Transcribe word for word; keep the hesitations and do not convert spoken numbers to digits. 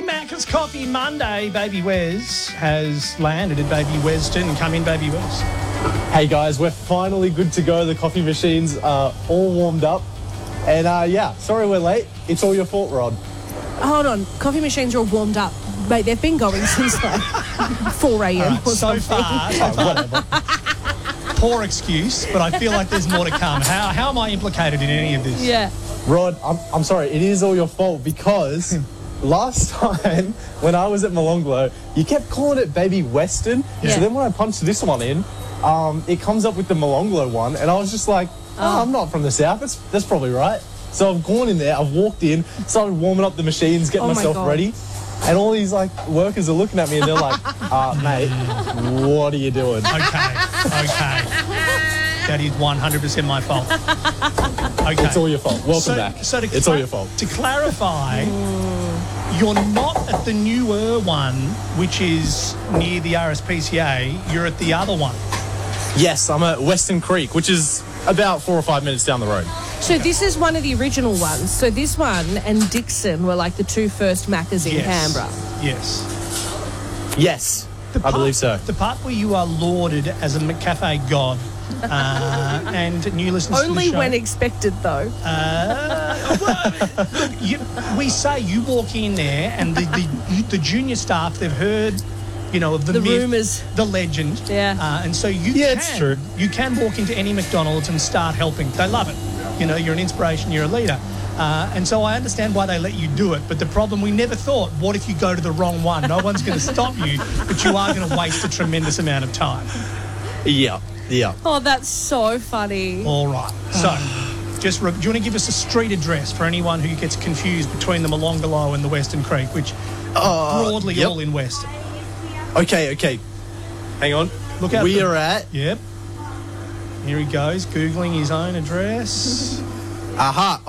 Macca's Coffee Monday. Baby Wes has landed at Baby Weston. Come in, Baby Wes. Hey guys, we're finally good to go. The coffee machines are all warmed up. And uh, yeah, sorry we're late. It's all your fault, Rod. Hold on, coffee machines are all warmed up. Mate, they've been going since like four a.m. Right, or so something. far, so far. Poor excuse, but I feel like there's more to come. How, how am I implicated in any of this? Yeah. Rod, I'm, I'm sorry, it is all your fault because last time when I was at Molonglo, you kept calling it Baby Weston. Yeah. So then when I punched this one in, um, it comes up with the Molonglo one, and I was just like, oh, Oh. I'm not from the south. That's, that's probably right. So I've gone in there, I've walked in, started warming up the machines, getting Oh my myself God. ready. And all these like workers are looking at me and they're like, uh, mate, what are you doing? Okay, okay. That is one hundred percent my fault. Okay. It's all your fault. Welcome so, back. So to it's cla- all your fault. To clarify, you're not at the newer one, which is near the R S P C A. You're at the other one. Yes, I'm at Western Creek, which is about four or five minutes down the road. So this is one of the original ones. So this one and Dixon were like the two first Maccas in Yes. Canberra. Yes. Yes, The I part- believe so. The part where you are lauded as a McCafe god, uh, and new listeners Only to the show, when expected, though. Uh, well, look, you, we say you walk in there, and the, the the junior staff, they've heard, you know, of the, The myth, rumours. the legend, Yeah. uh, and so you Yeah, can it's true. you can walk into any McDonald's and start helping. They love it. You know, you're an inspiration. You're a leader. Uh, and so I understand why they let you do it. But the problem, we never thought, what if you go to the wrong one? No one's going to stop you, but you are going to waste a tremendous amount of time. Yeah, yeah. Oh, that's so funny. All right. So, just re- do you want to give us a street address for anyone who gets confused between the Molonglo and the Western Creek, which are broadly yep. all in Western? Okay, okay. Hang on. Look out. We for- are at... Yep. Here he goes, Googling his own address. Aha.